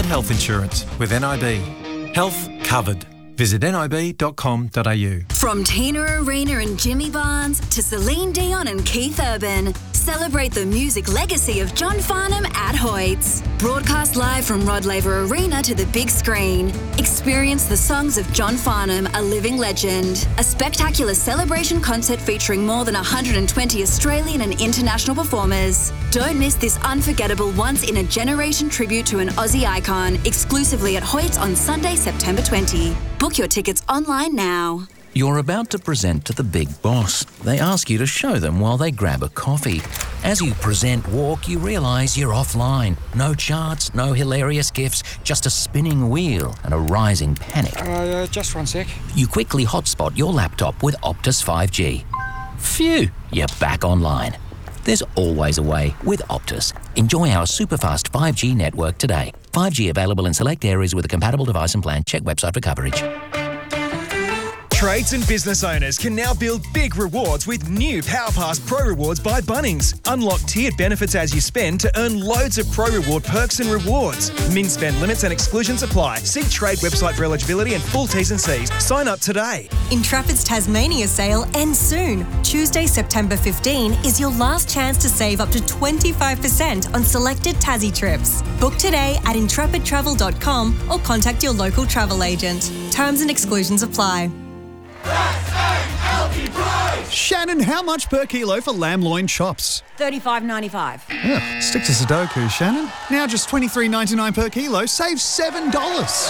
Get health insurance with NIB. Health covered. Visit nib.com.au. From Tina Arena and Jimmy Barnes to Celine Dion and Keith Urban, celebrate the music legacy of John Farnham at Hoyts. Broadcast live from Rod Laver Arena to the big screen. Experience the songs of John Farnham, a living legend. A spectacular celebration concert featuring more than 120 Australian and international performers. Don't miss this unforgettable once-in-a-generation tribute to an Aussie icon, exclusively at Hoyts on Sunday, September 20. Book your tickets online now. You're about to present to the big boss. They ask you to show them while they grab a coffee. As you present walk, you realise you're offline. No charts, no hilarious gifs, just a spinning wheel and a rising panic. Just 1 sec. You quickly hotspot your laptop with Optus 5G. Phew, you're back online. There's always a way with Optus. Enjoy our superfast 5G network today. 5G available in select areas with a compatible device and plan. Check website for coverage. Trades and business owners can now build big rewards with new PowerPass Pro Rewards by Bunnings. Unlock tiered benefits as you spend to earn loads of Pro Reward perks and rewards. Min spend limits and exclusions apply. See Trade website for eligibility and full T's and C's. Sign up today. Intrepid's Tasmania sale ends soon. Tuesday, September 15 is your last chance to save up to 25% on selected Tassie trips. Book today at intrepidtravel.com or contact your local travel agent. Terms and exclusions apply. Shannon, how much per kilo for lamb loin chops? $35.95. Yeah, stick to Sudoku, Shannon. Now just $23.99 per kilo, save $7.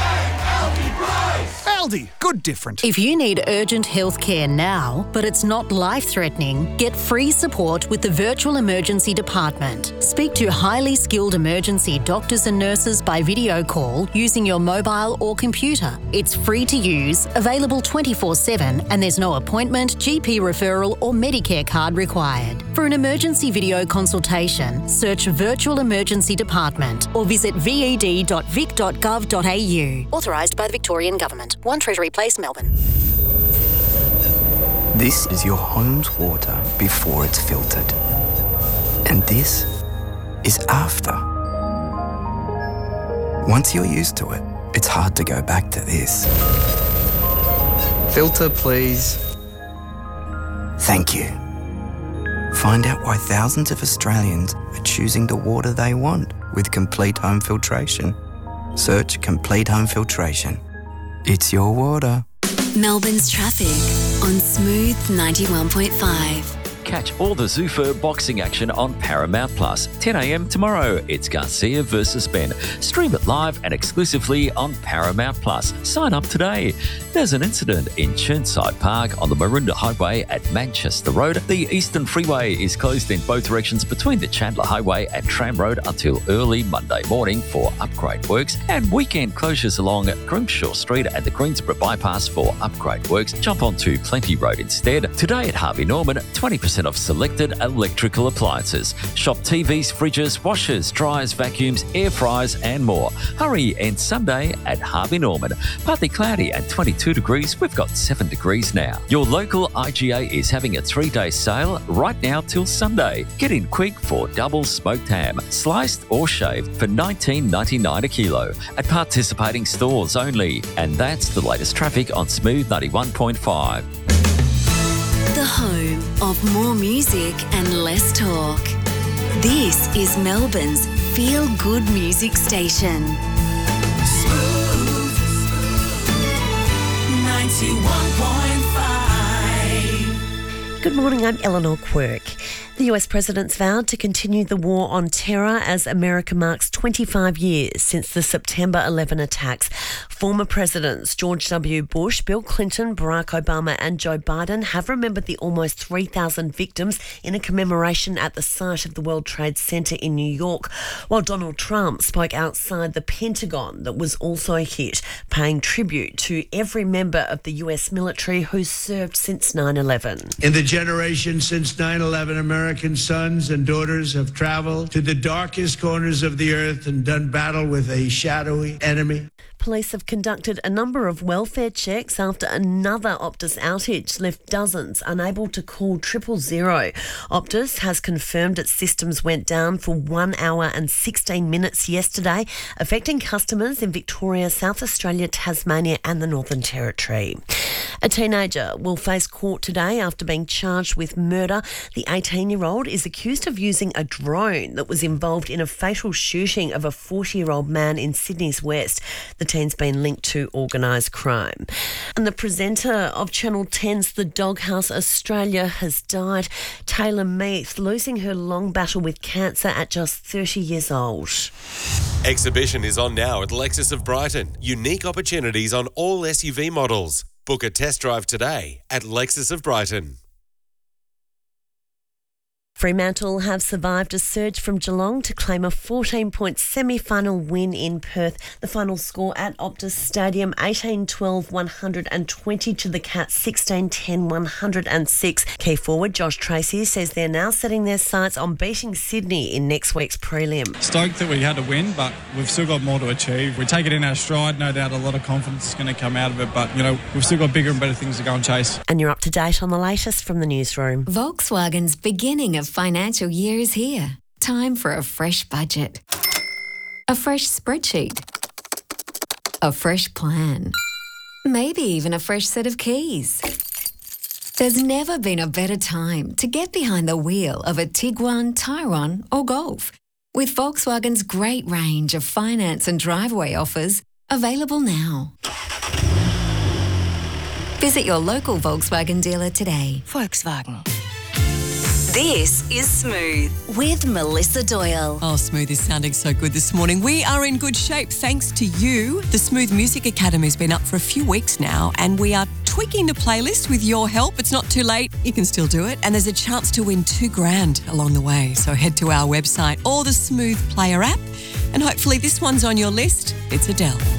Aldi, good different. If you need urgent health care now, but it's not life-threatening, get free support with the Virtual Emergency Department. Speak to highly skilled emergency doctors and nurses by video call using your mobile or computer. It's free to use, available 24/7, and there's no appointment, GP referral or Medicare card required. For an emergency video consultation, search Virtual Emergency Department or visit ved.vic.gov.au. Authorised by the Victorian Government. 1 Treasury Place, Melbourne. This is your home's water before it's filtered. And this is after. Once you're used to it, it's hard to go back to this. Filter, please. Thank you. Find out why thousands of Australians are choosing the water they want with Complete Home Filtration. Search Complete Home Filtration. It's your water. Melbourne's traffic on Smooth 91.5. Catch all the Zufur boxing action on Paramount Plus. 10 a.m. tomorrow. It's Garcia versus Ben. Stream it live and exclusively on Paramount Plus. Sign up today. There's an incident in Chirnside Park on the Maroondah Highway at Manchester Road. The Eastern Freeway is closed in both directions between the Chandler Highway and Tram Road until early Monday morning for upgrade works, and weekend closures along Grimshaw Street and the Greensboro Bypass for upgrade works. Jump onto Plenty Road instead. Today at Harvey Norman, 20% of selected electrical appliances. Shop TVs, fridges, washers, dryers, vacuums, air fryers and more. Hurry, and Sunday at Harvey Norman. Partly cloudy and 22 degrees. We've got 7 degrees now. Your local IGA is having a 3-day sale right now till Sunday. Get in quick for double smoked ham, sliced or shaved for $19.99 a kilo at participating stores only. And that's the latest traffic on Smooth 91.5. The home of more music and less talk. This is Melbourne's feel-good music station. Smooth 91.5. Good morning, I'm Eleanor Quirk. The US President's vowed to continue the war on terror as America marks 25 years since the September 11 attacks. Former Presidents George W. Bush, Bill Clinton, Barack Obama and Joe Biden have remembered the almost 3,000 victims in a commemoration at the site of the World Trade Center in New York, while Donald Trump spoke outside the Pentagon that was also hit, paying tribute to every member of the US military who's served since 9/11. In the generation since 9/11, America American sons and daughters have traveled to the darkest corners of the earth and done battle with a shadowy enemy. Police have conducted a number of welfare checks after another Optus outage left dozens unable to call 000. Optus has confirmed its systems went down for 1 hour and 16 minutes yesterday, affecting customers in Victoria, South Australia, Tasmania and the Northern Territory. A teenager will face court today after being charged with murder. The 18-year-old is accused of using a drone that was involved in a fatal shooting of a 40-year-old man in Sydney's West. The teen's been linked to organised crime. And the presenter of Channel 10's The Doghouse Australia has died. Taylor Meath, losing her long battle with cancer at just 30 years old. Exhibition is on now at Lexus of Brighton. Unique opportunities on all SUV models. Book a test drive today at Lexus of Brighton. Fremantle have survived a surge from Geelong to claim a 14-point semi-final win in Perth. The final score at Optus Stadium, 18-12, 120 to the Cats, 16-10, 106. Key forward Josh Tracy says they're now setting their sights on beating Sydney in next week's prelim. Stoked that we had to win, but we've still got more to achieve. We take it in our stride, no doubt a lot of confidence is going to come out of it, but, we've still got bigger and better things to go and chase. And you're up to date on the latest from the newsroom. Volkswagen's beginning of financial year is here. Time for a fresh budget, a fresh spreadsheet, a fresh plan, maybe even a fresh set of keys. There's never been a better time to get behind the wheel of a Tiguan, Tyrone or Golf. With Volkswagen's great range of finance and driveway offers available now. Visit your local Volkswagen dealer today. Volkswagen. This is Smooth with Melissa Doyle. Oh, Smooth is sounding so good this morning. We are in good shape thanks to you. The Smooth Music Academy has been up for a few weeks now and we are tweaking the playlist with your help. It's not too late. You can still do it. And there's a chance to win $2,000 along the way. So head to our website or the Smooth Player app and hopefully this one's on your list. It's Adele.